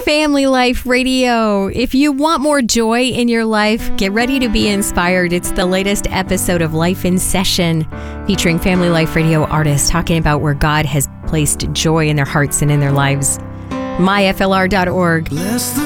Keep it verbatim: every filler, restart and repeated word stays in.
Family Life Radio. If you want more joy in your life, get ready to be inspired. It's the latest episode of Life in Session, featuring Family Life Radio artists talking about where God has placed joy in their hearts and in their lives. my f l r dot org.